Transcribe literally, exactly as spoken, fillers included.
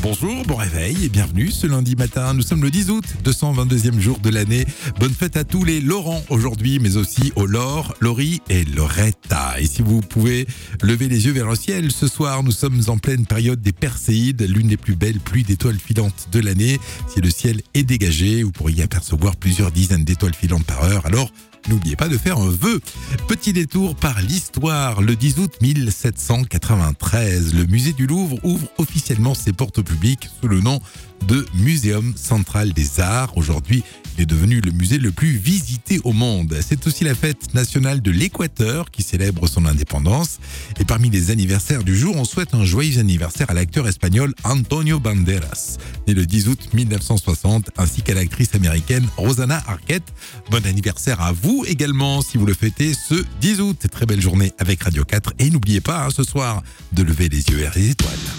Bonjour, bon réveil et bienvenue ce lundi matin. Nous sommes le dix août, deux cent vingt-deuxième jour de l'année. Bonne fête à tous les Laurent aujourd'hui, mais aussi aux Laure, Laurie et Loretta. Et si vous pouvez lever les yeux vers le ciel, ce soir nous sommes en pleine période des Perséides, l'une des plus belles pluies d'étoiles filantes de l'année. Si le ciel est dégagé, vous pourriez apercevoir plusieurs dizaines d'étoiles filantes par heure. Alors, n'oubliez pas de faire un vœu. Petit détour par l'histoire. Le dix août mille sept cent quatre-vingt-treize, le musée du Louvre ouvre officiellement ses portes au public sous le nom de Muséum central des arts. Aujourd'hui, il est devenu le musée le plus visité au monde. C'est aussi la fête nationale de l'Équateur qui célèbre son indépendance. Et parmi les anniversaires du jour, on souhaite un joyeux anniversaire à l'acteur espagnol Antonio Banderas, né le dix août mille neuf cent soixante, ainsi qu'à l'actrice américaine Rosanna Arquette. Bon anniversaire à vous également si vous le fêtez ce dix août. Très belle journée avec Radio quatre et n'oubliez pas hein, ce soir de lever les yeux vers les étoiles.